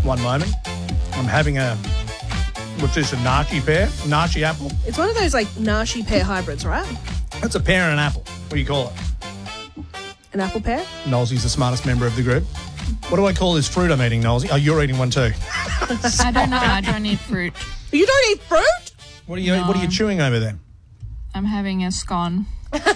one moment. I'm having what's this, a nashi pear? A nashi apple? It's one of those like nashi pear hybrids, right? That's a pear and an apple. What do you call it? An apple pear? Nolsey's the smartest member of the group. What do I call this fruit I'm eating, Nolsey? Oh, you're eating one too. I don't know. I don't eat fruit. You don't eat fruit? What are you chewing over there? I'm having a scone.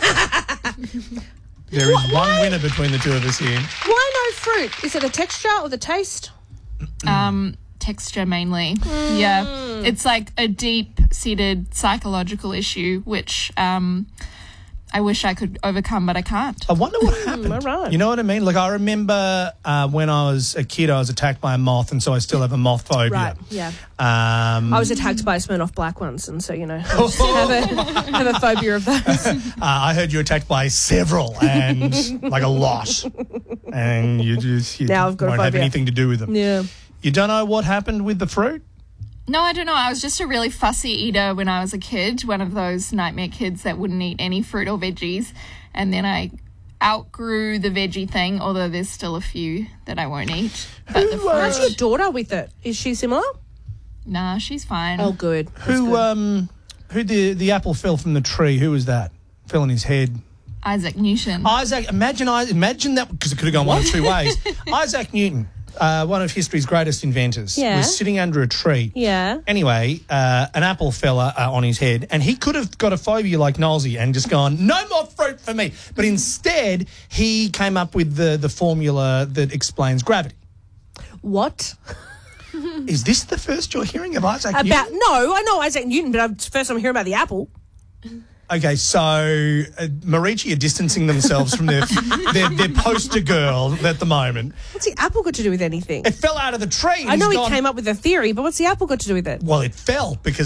There is one winner between the two of us here. Why no fruit? Is it the texture or the taste? Texture mainly. Yeah. It's like a deep-seated psychological issue, which I wish I could overcome, but I can't. I wonder what happened. All right. You know what I mean? Like, I remember when I was a kid, I was attacked by a moth, and so I still have a moth phobia. Right, yeah. I I was attacked by a Smirnoff Black once, and so, I just have a phobia of those. I heard you attacked by several, and like a lot. And you Now I've got a won't have phobia. anything to do with them. Yeah. You don't know what happened with the fruit? No, I don't know. I was just a really fussy eater when I was a kid, one of those nightmare kids that wouldn't eat any fruit or veggies. And then I outgrew the veggie thing, although there's still a few that I won't eat. But the How's your fruit, daughter with it? Is she similar? nah, she's fine. Oh, good. That's Who good. the apple fell from the tree? Who was that? Fell on his head. Isaac Newton. Isaac, imagine that, because it could have gone one of two ways. Isaac Newton, one of history's greatest inventors, Yeah. was sitting under a tree. Yeah. Anyway, an apple fell on his head, and he could have got a phobia like Nolsey and just gone, no more fruit for me. But instead, he came up with the formula that explains gravity. What? Is this the first you're hearing of Isaac Newton? No, I know Isaac Newton, but it's the first time I'm hearing about the apple. Okay, so Marici are distancing themselves from their poster girl at the moment. What's the apple got to do with anything? It fell out of the tree. and I know he's he gone, came up with a theory, but what's the apple got to do with it? Well, it fell because